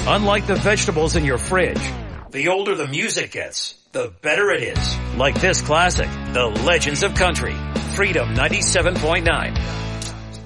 Unlike the vegetables in your fridge, the older the music gets, the better it is. Like this classic, The Legends of Country, Freedom 97.9.